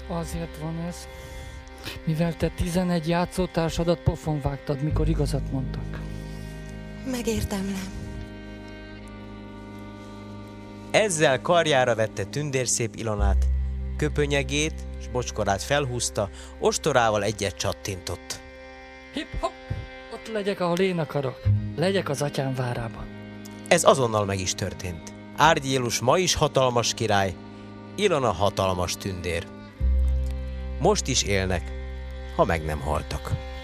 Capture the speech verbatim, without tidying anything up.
Azért van ez, mivel te tizenegy játszótársadat pofon vágtad, mikor igazat mondtak. Megértemlem. Ezzel karjára vette tündérszép Ilonát, köpönyegét s bocskorát felhúzta, ostorával egyet csattintott. Hip-hop! Ott legyek, ahol én akarok. Legyek az atyám várában. Ez azonnal meg is történt. Árgyélus ma is hatalmas király, Ilona hatalmas tündér. Most is élnek, ha meg nem haltak.